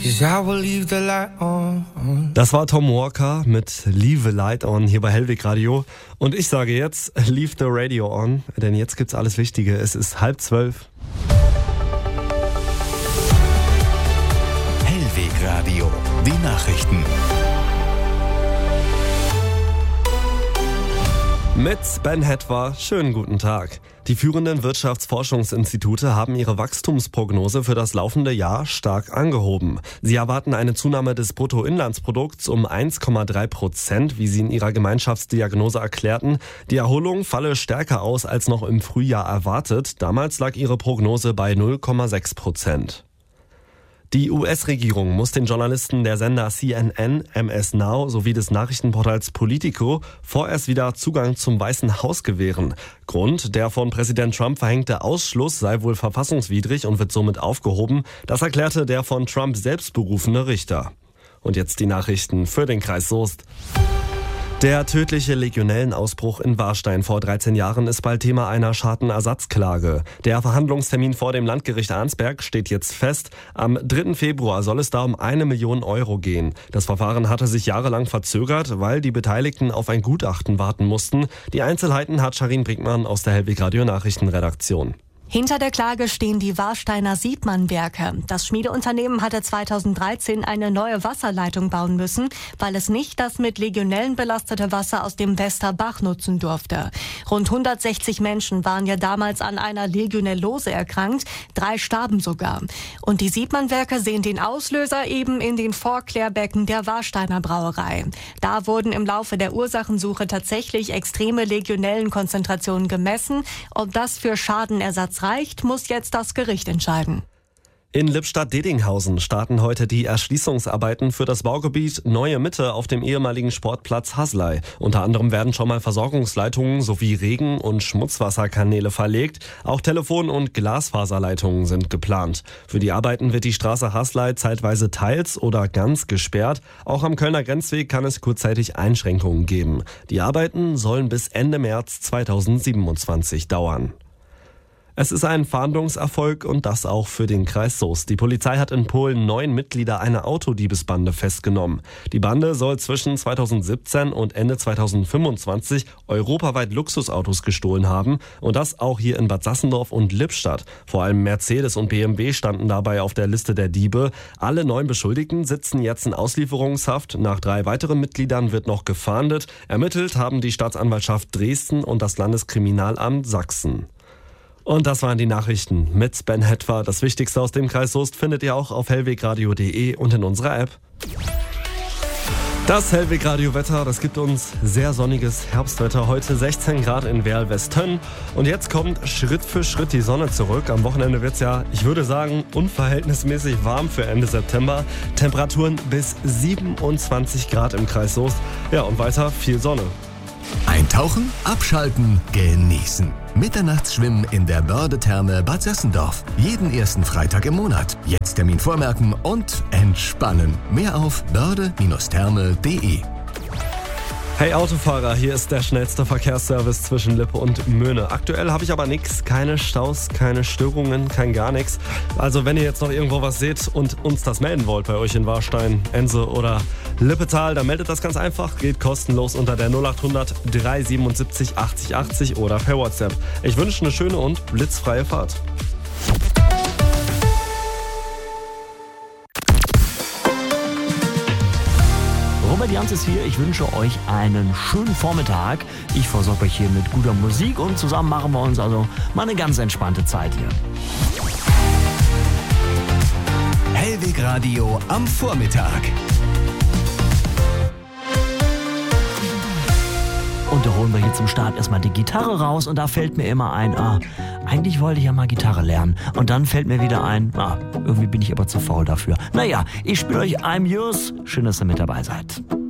'cause I will leave the light on. Das war Tom Walker mit Leave the Light On hier bei Hellweg Radio. Und ich sage jetzt, leave the radio on, denn jetzt gibt's alles Wichtige. Es ist 11:30. Hellweg Radio, die Nachrichten. Mit Ben Hetwa, schönen guten Tag. Die führenden Wirtschaftsforschungsinstitute haben ihre Wachstumsprognose für das laufende Jahr stark angehoben. Sie erwarten eine Zunahme des Bruttoinlandsprodukts um 1,3%, wie sie in ihrer Gemeinschaftsdiagnose erklärten. Die Erholung falle stärker aus als noch im Frühjahr erwartet. Damals lag ihre Prognose bei 0,6%. Die US-Regierung muss den Journalisten der Sender CNN, MS Now sowie des Nachrichtenportals Politico vorerst wieder Zugang zum Weißen Haus gewähren. Grund, der von Präsident Trump verhängte Ausschluss sei wohl verfassungswidrig und wird somit aufgehoben. Das erklärte der von Trump selbst berufene Richter. Und jetzt die Nachrichten für den Kreis Soest. Der tödliche Legionellenausbruch in Warstein vor 13 Jahren ist bald Thema einer Schadenersatzklage. Der Verhandlungstermin vor dem Landgericht Arnsberg steht jetzt fest. Am 3. Februar soll es da um 1 Million Euro gehen. Das Verfahren hatte sich jahrelang verzögert, weil die Beteiligten auf ein Gutachten warten mussten. Die Einzelheiten hat Sharin Brinkmann aus der Hellweg Radio Nachrichtenredaktion. Hinter der Klage stehen die Warsteiner Siebmann-Werke. Das Schmiedeunternehmen hatte 2013 eine neue Wasserleitung bauen müssen, weil es nicht das mit Legionellen belastete Wasser aus dem Westerbach nutzen durfte. Rund 160 Menschen waren ja damals an einer Legionellose erkrankt, 3 starben sogar. Und die Siebmann-Werke sehen den Auslöser eben in den Vorklärbecken der Warsteiner Brauerei. Da wurden im Laufe der Ursachensuche tatsächlich extreme Legionellenkonzentrationen gemessen. Ob das für Schadenersatz reicht, muss jetzt das Gericht entscheiden. In Lippstadt-Dedinghausen starten heute die Erschließungsarbeiten für das Baugebiet Neue Mitte auf dem ehemaligen Sportplatz Haslei. Unter anderem werden schon mal Versorgungsleitungen sowie Regen- und Schmutzwasserkanäle verlegt. Auch Telefon- und Glasfaserleitungen sind geplant. Für die Arbeiten wird die Straße Haslei zeitweise teils oder ganz gesperrt. Auch am Kölner Grenzweg kann es kurzzeitig Einschränkungen geben. Die Arbeiten sollen bis Ende März 2027 dauern. Es ist ein Fahndungserfolg und das auch für den Kreis Soest. Die Polizei hat in Polen 9 Mitglieder einer Autodiebesbande festgenommen. Die Bande soll zwischen 2017 und Ende 2025 europaweit Luxusautos gestohlen haben und das auch hier in Bad Sassendorf und Lippstadt. Vor allem Mercedes und BMW standen dabei auf der Liste der Diebe. Alle 9 Beschuldigten sitzen jetzt in Auslieferungshaft. Nach 3 weiteren Mitgliedern wird noch gefahndet. Ermittelt haben die Staatsanwaltschaft Dresden und das Landeskriminalamt Sachsen. Und das waren die Nachrichten mit Ben Hetwa. Das Wichtigste aus dem Kreis Soest findet ihr auch auf hellwegradio.de und in unserer App. Das Hellweg-Radio-Wetter, das gibt uns sehr sonniges Herbstwetter. Heute 16 Grad in Werl-Westhönn. Und jetzt kommt Schritt für Schritt die Sonne zurück. Am Wochenende wird's ja, ich würde sagen, unverhältnismäßig warm für Ende September. Temperaturen bis 27 Grad im Kreis Soest. Ja, und weiter viel Sonne. Eintauchen, abschalten, genießen. Mitternachtsschwimmen in der Börde-Therme Bad Sassendorf. Jeden ersten Freitag im Monat. Jetzt Termin vormerken und entspannen. Mehr auf börde-therme.de. Hey Autofahrer, hier ist der schnellste Verkehrsservice zwischen Lippe und Möhne. Aktuell habe ich aber nichts, keine Staus, keine Störungen, kein gar nichts. Also wenn ihr jetzt noch irgendwo was seht und uns das melden wollt bei euch in Warstein, Ense oder Lippetal, dann meldet das ganz einfach. Geht kostenlos unter der 0800 377 80 80 oder per WhatsApp. Ich wünsche eine schöne und blitzfreie Fahrt. Robert Jans ist hier. Ich wünsche euch einen schönen Vormittag. Ich versorge euch hier mit guter Musik und zusammen machen wir uns also mal eine ganz entspannte Zeit hier. Hellweg Radio am Vormittag. Und da holen wir hier zum Start erstmal die Gitarre raus und da fällt mir immer ein, eigentlich wollte ich ja mal Gitarre lernen. Und dann fällt mir wieder ein, irgendwie bin ich aber zu faul dafür. Naja, ich spiele euch I'm Yours. Schön, dass ihr mit dabei seid.